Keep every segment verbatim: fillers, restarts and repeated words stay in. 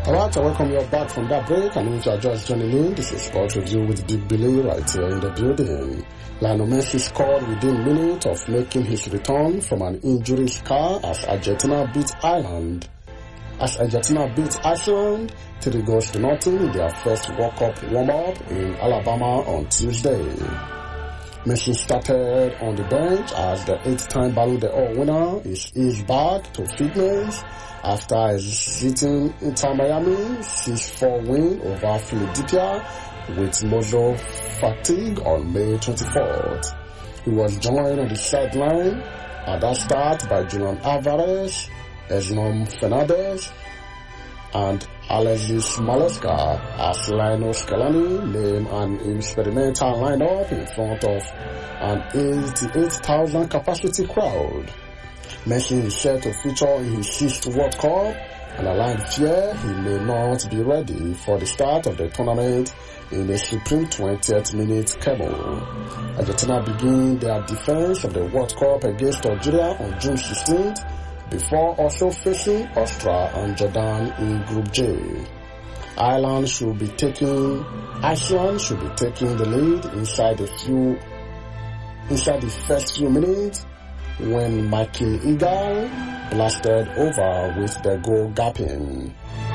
Alright, I welcome you back from that break. And if you are just joining in, this is Sport Review with Big Billy right here in the building. Lionel Messi scored within minutes of making his return from an injury scar as Argentina beat Ireland. As Argentina beat Iceland three goals to nothing in their first World Cup warm-up in Alabama on Tuesday. Messi started on the bench as the eight-time Ballon d'Or winner is eased back to fitness after exiting Inter Miami six four win over Philadelphia with muscle fatigue on May twenty-fourth. He was joined on the sideline at that start by Julian Alvarez, Edson Fernandez, and Alexis Maresca as Lionel Scaloni named an experimental lineup in front of an eighty-eight thousand capacity crowd. Messi is set to feature in his sixth World Cup, and aligned fear he may not be ready for the start of the tournament in the supreme twentieth minute cable. Argentina begin their defense of the World Cup against Algeria on June sixteenth, before also facing Austria and Jordan in Group J. Ireland should be taking, Iceland should be taking the lead inside a few, inside the first few minutes when Michael Eagle blasted over with the goal gapping.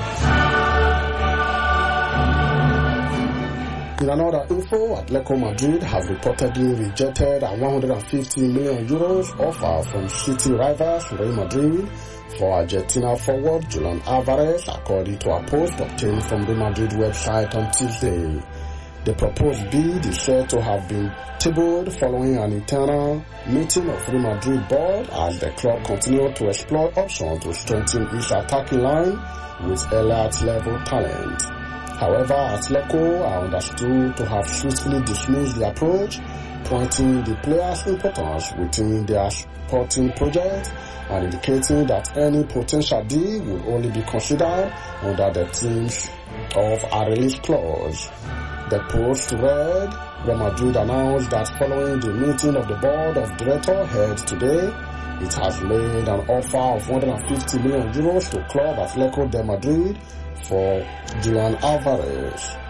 In another info, Atletico Madrid have reportedly rejected a one hundred fifty million euros offer from city rivals Real Madrid for Argentina forward Julian Alvarez, according to a post obtained from the Madrid website on Tuesday. The proposed bid is said to have been tabled following an internal meeting of Real Madrid board as the club continued to explore options to strengthen its attacking line with elite level talent. However, Atletico are understood to have swiftly dismissed the approach, pointing the players' importance within their sporting project and indicating that any potential deal will only be considered under the terms of a release clause. The post read, Real Madrid announced that following the meeting of the board of directors held today, it has made an offer of one hundred fifty million euros to club Atletico de Madrid for Julian Alvarez.